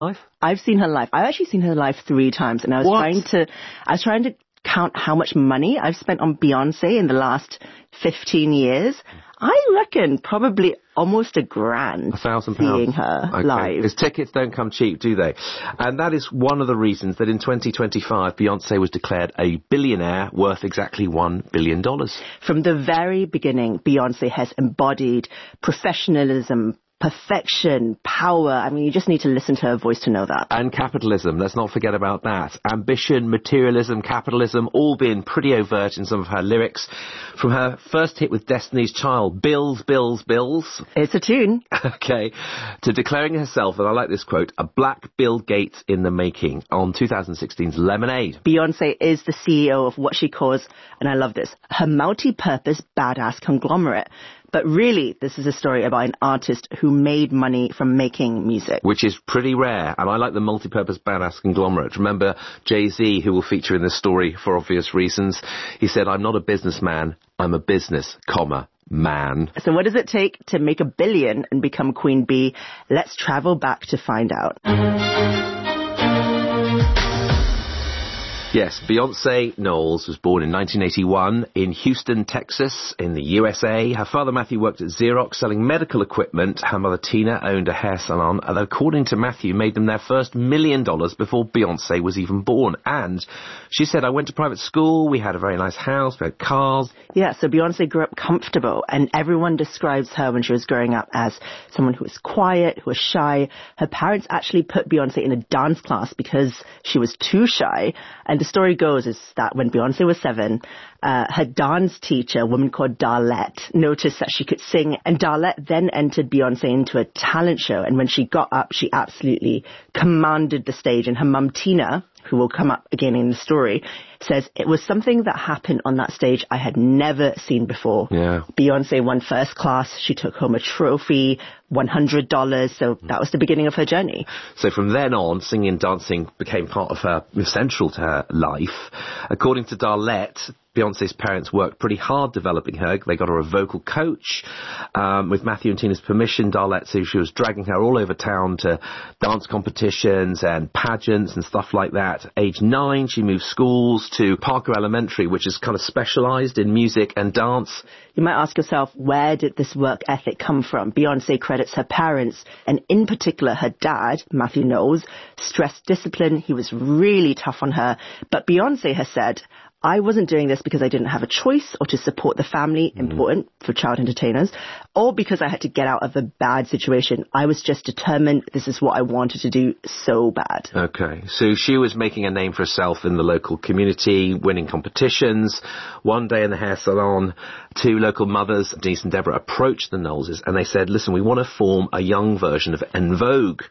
live? I've seen her live. I've actually seen her live 3 times, and I was trying to count how much money I've spent on Beyonce in the last 15 years. I reckon probably almost £1,000. £1,000 seeing her live. Because tickets don't come cheap, do they? And that is one of the reasons that in 2025 Beyonce was declared a billionaire worth exactly $1 billion. From the very beginning, Beyonce has embodied professionalism, perfection, power. I mean, you just need to listen to her voice to know that. And capitalism, let's not forget about that. Ambition, materialism, capitalism, all being pretty overt in some of her lyrics. From her first hit with Destiny's Child, Bills, Bills, Bills. It's a tune. Okay. To declaring herself, and I like this quote, a black Bill Gates in the making on 2016's Lemonade. Beyonce is the CEO of what she calls, and I love this, her multi-purpose badass conglomerate. But really, this is a story about an artist who made money from making music. Which is pretty rare, and I like the multi-purpose badass conglomerate. Remember Jay-Z, who will feature in this story for obvious reasons? He said, I'm not a businessman, I'm a business, man. So what does it take to make $1 billion and become Queen Bee? Let's travel back to find out. Yes, Beyonce Knowles was born in 1981 in Houston, Texas, in the USA. Her father, Matthew, worked at Xerox selling medical equipment. Her mother, Tina, owned a hair salon, and according to Matthew, made them their first $1 million before Beyonce was even born. And she said, I went to private school, we had a very nice house, we had cars. Yeah, so Beyonce grew up comfortable, and everyone describes her when she was growing up as someone who was quiet, who was shy. Her parents actually put Beyonce in a dance class because she was too shy. And the story goes is that when Beyonce was 7, her dance teacher, a woman called Darlette, noticed that she could sing, and Darlette then entered Beyonce into a talent show. And when she got up, she absolutely commanded the stage. And her mum, Tina, who will come up again in the story, says it was something that happened on that stage I had never seen before. Yeah. Beyonce won first class. She took home a trophy, $100. So that was the beginning of her journey. So from then on, singing and dancing became part of her, central to her life. According to Darlette, Beyonce's parents worked pretty hard developing her. They got her a vocal coach. With Matthew and Tina's permission, Darlette said she was dragging her all over town to dance competitions and pageants and stuff like that. Age 9, she moved schools to Parker Elementary, which is kind of specialised in music and dance. You might ask yourself, where did this work ethic come from? Beyonce credits her parents, and in particular her dad, Matthew Knowles, stressed discipline. He was really tough on her. But Beyonce has said, I wasn't doing this because I didn't have a choice or to support the family, important for child entertainers, or because I had to get out of a bad situation. I was just determined this is what I wanted to do so bad. Okay, so she was making a name for herself in the local community, winning competitions. One day in the hair salon, 2 local mothers, Denise and Deborah, approached the Knowleses and they said, listen, we want to form a young version of En Vogue.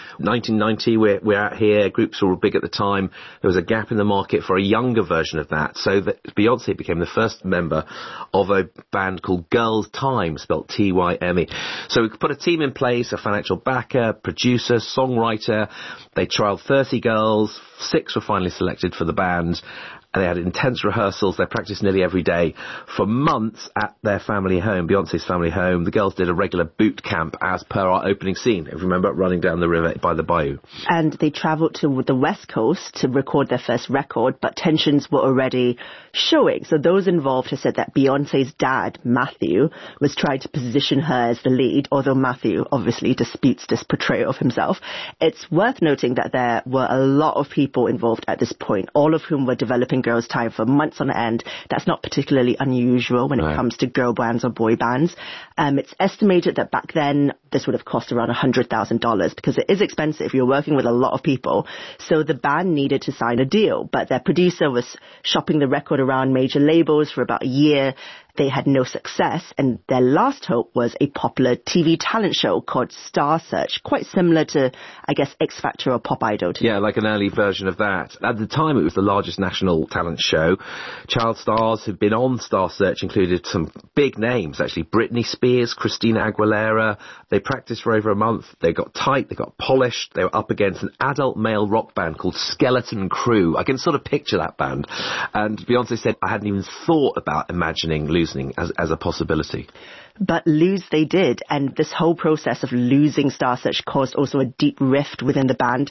1990, we're out here, groups were big at the time. There was a gap in the market for a younger version of that. So that Beyonce became the first member of a band called Girls Tyme, spelled T-Y-M-E. So we put a team in place, a financial backer, producer, songwriter. They trialled 30 girls, 6 were finally selected for the band. And they had intense rehearsals. They practiced nearly every day for months at their family home, Beyonce's family home. The girls did a regular boot camp as per our opening scene, if you remember, running down the river by the bayou. And they travelled to the West Coast to record their first record, but tensions were already showing. So those involved have said that Beyonce's dad, Matthew, was trying to position her as the lead, although Matthew obviously disputes this portrayal of himself. It's worth noting that there were a lot of people involved at this point, all of whom were developing Girls Tyme for months on end. That's not particularly unusual when it comes to girl bands or boy bands. It's estimated that back then this would have cost around $100,000 because it is expensive. You're working with a lot of people. So the band needed to sign a deal, but their producer was shopping the record around major labels for about a year. They had no success, and their last hope was a popular TV talent show called Star Search, quite similar to, I guess, X Factor or Pop Idol. Yeah, like an early version of that. At the time, it was the largest national talent show. Child stars who'd been on Star Search included some big names, actually. Britney Spears, Christina Aguilera. They practiced for over a month. They got tight, they got polished. They were up against an adult male rock band called Skeleton Crew. I can sort of picture that band. And Beyonce said, I hadn't even thought about imagining losing as a possibility. But lose they did, and this whole process of losing Star Search caused also a deep rift within the band.